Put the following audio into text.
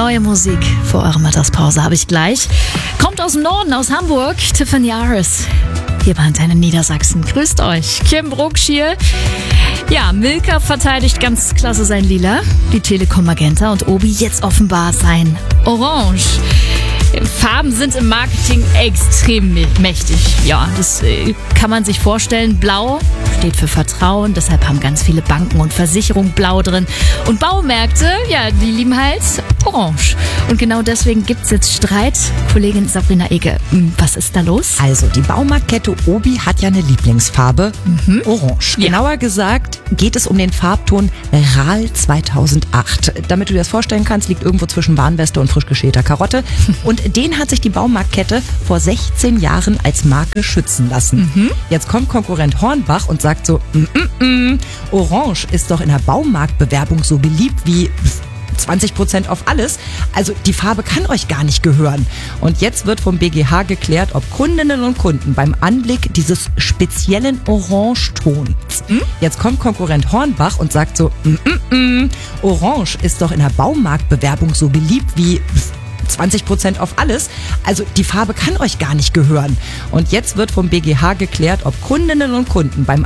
Neue Musik vor eurer Mittagspause habe ich gleich. Kommt aus dem Norden, aus Hamburg, Tiffany Harris. Hier bei Antenne Niedersachsen. Grüßt euch. Kim Brucksch hier. Ja, Milka verteidigt ganz klasse sein Lila, die Telekom Magenta und Obi jetzt offenbar sein Orange. Farben sind im Marketing extrem mächtig. Ja, das kann man sich vorstellen. Blau steht für Vertrauen, deshalb haben ganz viele Banken und Versicherungen Blau drin. Und Baumärkte, ja, die lieben halt Orange. Und genau deswegen gibt es jetzt Streit. Kollegin Sabrina Ege, was ist da los? Also, die Baumarktkette Obi hat ja eine Lieblingsfarbe, Orange. Ja. Genauer gesagt geht es um den Farbton RAL 2008. Damit du dir das vorstellen kannst, liegt irgendwo zwischen Warnweste und frisch geschälter Karotte. Und den hat sich die Baumarktkette vor 16 Jahren als Marke schützen lassen. Jetzt kommt Konkurrent Hornbach und sagt so, Orange ist doch in der Baumarktbewerbung so beliebt wie 20% auf alles. Also die Farbe kann euch gar nicht gehören. Und jetzt wird vom BGH geklärt, ob Kundinnen und Kunden beim Anblick dieses speziellen Orangetons, jetzt kommt Konkurrent Hornbach und sagt so, Orange ist doch in der Baumarktbewerbung so beliebt wie 20% auf alles. Also die Farbe kann euch gar nicht gehören. Und jetzt wird vom BGH geklärt, ob Kundinnen und Kunden beim